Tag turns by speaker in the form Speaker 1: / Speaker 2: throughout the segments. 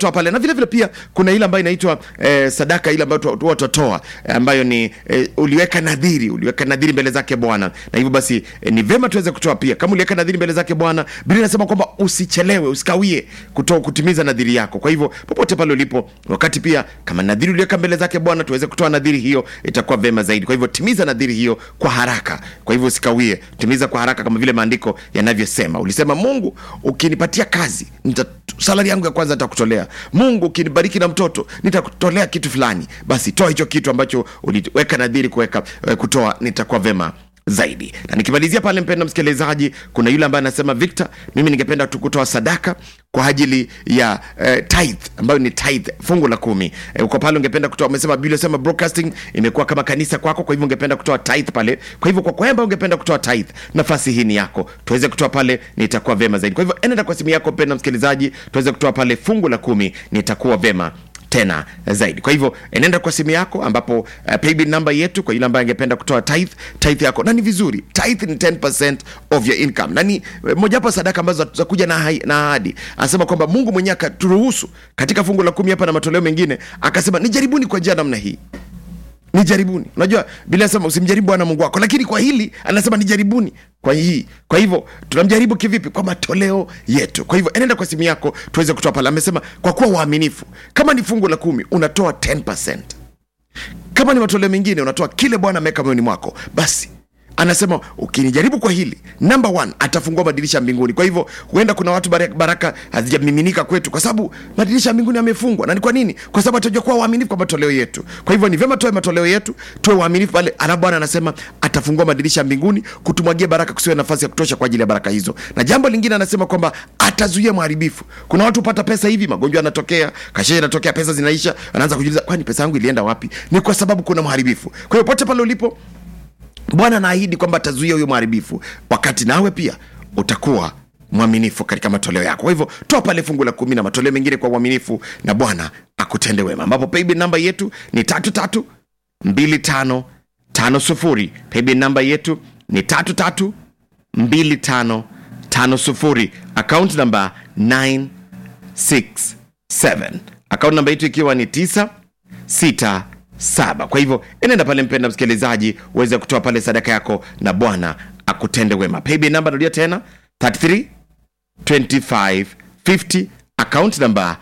Speaker 1: kutoa pale. Na vile vile pia kuna ile ambayo inaitwa sadaka ile ambayo tutatoa, ambayo ni uliweka nadhiri mbele zake Bwana. Na hivyo basi ni vema tuweze kutoa pia. Kama uliweka nadhiri mbele zake Bwana, Biblia inasema kwamba usichelewe, usikawie kutimiza nadhiri yako. Kwa hivyo popote pale ulipo, wakati pia kama nadhiri uliweka mbele zake Bwana, tuweze kutoa nadhiri hiyo, itakuwa vema zaidi. Kwa hivyo timiza nadhiri hiyo kwa haraka. Kwa hivyo usikawie, timiza kwa haraka kama vile maandiko yanavyosema. Ulisema, Mungu ukinipatia kazi, salari yangu ya kwanza nitakutolea. Mungu ukinibariki na mtoto, nitakutolea kitu fulani. Basi toa hicho kitu ambacho uliweka nadhiri kutoa, nitakuwa vema zaidi. Na nikimalizia pale, mpendwa msikilizaji, kuna yule ambaye anasema, Victor, mimi ningependa tu kutoa sadaka kwa ajili ya tithe, ambayo ni tithe, fungu la 10. Uko pale ungependa kutoa, umesema Biblia inasema broadcasting imekuwa kama kanisa kwako, kwa hivyo ungependa kutoa tithe pale. Kwa hivyo kwa kwamba ungependa kutoa tithe, nafasi hii ni yako. Tuweze kutoa pale, nitakuwa vema zaidi. Kwa hivyo enenda kwa simu yako, mpendwa msikilizaji, tuweze kutoa pale fungu la 10, nitakuwa vema tena zaidi. Kwa hivyo enenda kwa simu yako, ambapo paybill number yetu kwa yule ambaye angependa kutoa tithe yako. Na ni vizuri, tithe ni 10% of your income. Na ni moja hapo sadaka ambazo za kuja na ahadi. Anasema kwamba Mungu mwenyewe akaturuhusu katika fungu la 10 hapa na matoleo mengine, akasema nijaribuni kwa njia namna hii. Nijaribuni. Unajua Biblia inasema usimjaribu Bwana Mungu wako, lakini kwa hili anasema nijaribuni kwa hii. Kwa hivyo tunamjaribu kivipi? Kwa matoleo yetu. Kwa hivyo enenda kwa simu yako, tuweze kutoa pale. Amesema kwa kuwa waaminifu, kama ni fungu la 10 unatoa 10%. Kama ni matoleo mengine unatoa kile Bwana ameweka moyoni mwako. Basi anasema ukinijaribu kwa hili, number 1, atafungua madirisha mbinguni. Kwa hivyo huenda kuna watu baraka hazijamiminika kwetu kwa sababu madirisha mbinguni yamefungwa. Na ni kwa nini? Kwa sababu atajua kuwa waaminifu kwa matoleo yetu. Kwa hivyo ni vyema toe matoleo yetu, tuwe waaminifu pale. Alafu Bwana anasema atafungua madirisha mbinguni kutumwagia baraka, kusiwe nafasi ya kutosha kwa ajili ya baraka hizo. Na jambo lingine anasema kwamba atazuia mharibifu. Kuna watu upata pesa hivi, magonjwa yanatokea, kasheshe yanatokea, pesa zinaisha, anaanza kujiuliza, kwani pesa yangu ilienda wapi? Ni kwa sababu kuna mharibifu. Kwa hiyo pote pale ulipo, Bwana anaahidi kwamba atazuia huyo mharibifu, wakati nawe pia utakuwa mwaminifu katika matoleo yako. Kwa hivyo toa pale fungu la 10 na matoleo mengine kwa uaminifu, na Bwana akutende wema. Ambapo paybill number yetu ni 332550. Paybill number yetu ni 332550. Account number 967. Account number yetu ikiwa ni 967. Kwa hivyo enenda pale, mpenda msikilizaji, uweze kutoa pale sadaka yako na Bwana akutende wema. Paybill number narudia tena 332550. Account number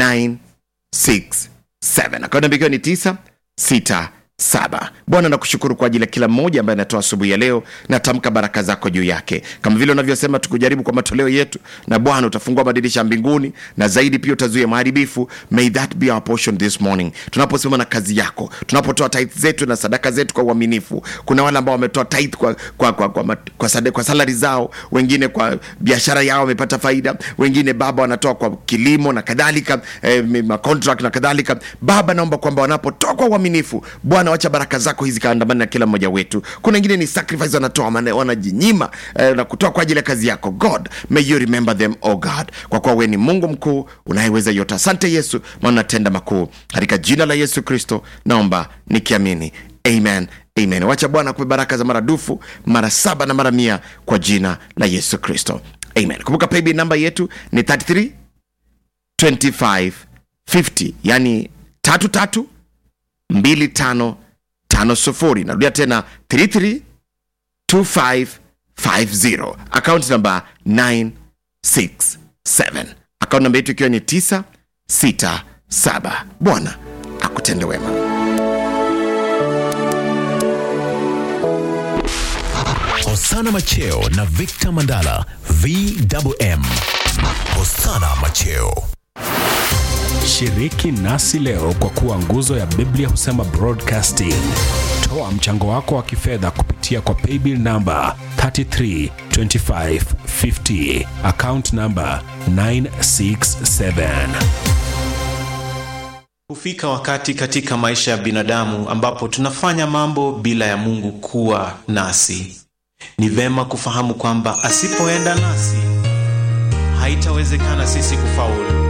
Speaker 1: 967. Account number ikiwa ni 967. Bwana nakushukuru kwa ajili ya kila mmoja ambaye anatoa asubuhi ya leo, na tamka baraka zako juu yake. Kama vile unavyosema tukujaribu kwa matoleo yetu, na Bwana utafungua madirisha mbinguni, na zaidi pia utazuia maharibifu. May that be our portion this morning. Tunaposimama na kazi yako, tunapotoa tithe zetu na sadaka zetu kwa uaminifu. Kuna wale ambao wametoa tithe kwa salary zao, wengine kwa biashara yao wamepata faida, wengine Baba wanatoa kwa kilimo na kadhalika, contract na kadhalika. Baba naomba kwamba wanapotoa kwa uaminifu, Bwana wacha baraka zako hizi kaandamana na kila mmoja wetu. Kuna wengine ni sacrifice wanatoa, wanajinyima na kutoa kwa ajili ya kazi yako. God, may you remember them, oh God, kwa kuwa wewe ni Mungu mkuu unayeweza yote. Asante Yesu, maana unatenda makuu. Katika jina la Yesu Kristo naomba nikiamini, amen, amen. Wacha Bwana akupe baraka za maradufu, mara 7 na mara 100 kwa jina la Yesu Kristo, amen. Kumbuka paybill number yetu ni 332550, yani 332550. Narudia tena 332550. Account number 967. Account number yetu ikiwa ni 967. Bwana akutende wema.
Speaker 2: Hosana Macheo na Victor Mandala, VMM. Hosana Macheo.
Speaker 3: Shiriki nasi leo kwa kuwa nguzo ya Biblia Husema Broadcasting. Toa mchango wako wa kifedha kupitia kwa paybill number 332550, account number 967.
Speaker 4: Hufika wakati katika maisha ya binadamu ambapo tunafanya mambo bila ya Mungu kuwa nasi. Ni vema kufahamu kwamba asipoenda nasi haitawezekana sisi kufaulu.